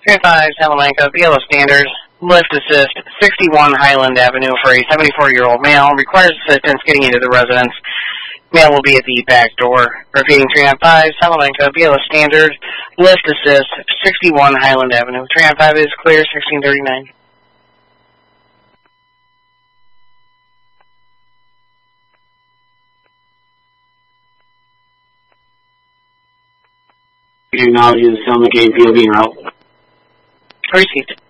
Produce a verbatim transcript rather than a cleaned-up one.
five Salamanca, B L S Standard, lift assist, sixty-one Highland Avenue for a seventy-four-year-old male, requires assistance getting into the residence. Male will be at the back door. Repeating three nine five Salamanca, B L S Standard, lift assist, sixty-one Highland Avenue. three nine five is clear, sixteen thirty-nine. You acknowledge the Salamanca P O V en route. Received.